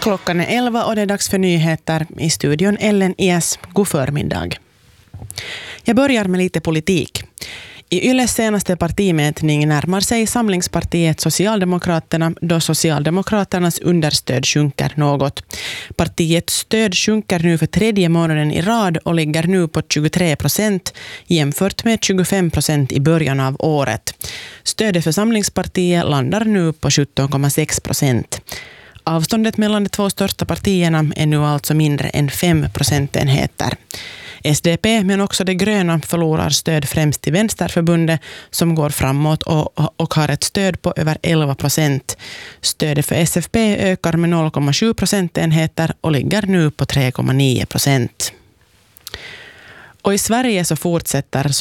Klockan är 11 och det är dags för nyheter. I studion Ellen Ies. God förmiddag. Jag börjar med lite politik. I Yles senaste partimätning närmar sig Samlingspartiet Socialdemokraterna då Socialdemokraternas understöd sjunker något. Partiets stöd sjunker nu för tredje månaden i rad och ligger nu på 23% jämfört med 25% i början av året. Stödet för Samlingspartiet landar nu på 17,6%. Avståndet mellan de två största partierna är nu alltså mindre än 5 procentenheter. SDP men också de gröna förlorar stöd främst till Vänsterförbundet som går framåt och har ett stöd på över 11%. Stödet för SFP ökar med 0,7 procentenheter och ligger nu på 3,9%. Och i Sverige så fortsätter